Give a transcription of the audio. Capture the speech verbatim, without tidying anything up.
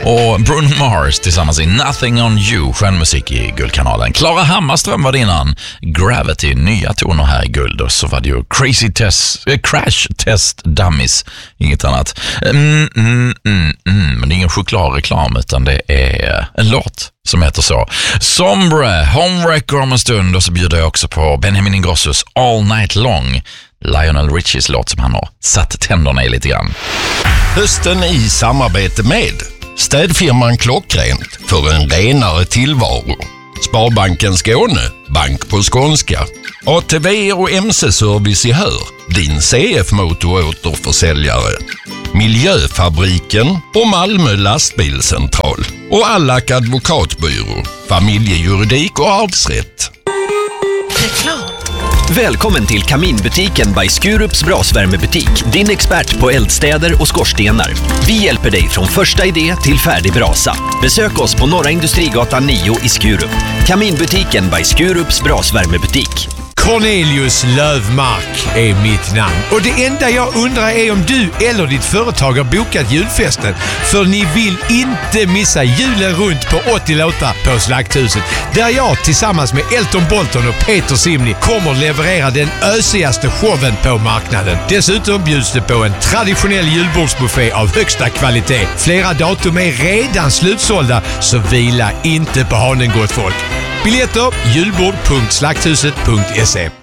Och Bruno Mars tillsammans i Nothing on You, skönmusik i Guldkanalen. Klara Hammarström var det innan. Gravity, nya toner här i Guld. Och så var det ju Crazy test, äh, Crash Test Dummies, inget annat. Mm, mm, mm, mm. Men det är ingen chokladreklam utan det är en låt som heter så. Sombre, Homewrecker om en stund, och så bjuder jag också på Benjamin Ingrossos All Night Long, Lionel Richies låt som han har satt tänderna i lite grann. Hösten i samarbete med städfirman Klockrent för en renare tillvaro. Sparbanken Skåne, bank på skånska. A T V och M C-service i Hör, din C F-motoråterförsäljare. Miljöfabriken och Malmö lastbilscentral. Och Allak advokatbyrå, familjejuridik och arvsrätt. Reklam. Välkommen till Kaminbutiken by Skurups brasvärmebutik. Din expert på eldstäder och skorstenar. Vi hjälper dig från första idé till färdig brasa. Besök oss på Norra Industrigatan nio i Skurup. Kaminbutiken by Skurups brasvärmebutik. Cornelius Lövmark är mitt namn. Och det enda jag undrar är om du eller ditt företag har bokat julfesten. För ni vill inte missa julen runt på åttio låtar på Slakthuset. Där jag tillsammans med Elton Bolton och Peter Simni kommer leverera den ösigaste showen på marknaden. Dessutom bjuds det på en traditionell julbordsbuffé av högsta kvalitet. Flera datum är redan slutsålda, så vila inte på hanen, gott folk. Biljetter julbord punkt slakthuset punkt se.